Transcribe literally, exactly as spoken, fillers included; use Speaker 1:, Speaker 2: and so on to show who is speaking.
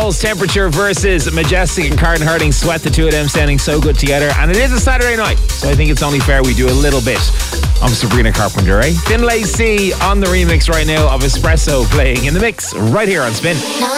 Speaker 1: Falls, Temperature versus Majestic and Carden Harding. Sweat, the two of them sounding so good together. And it is a Saturday night, so I think it's only fair we do a little bit of Sabrina Carpenter, eh? Finlay C on the remix right now of Espresso, playing in the mix right here on Spin.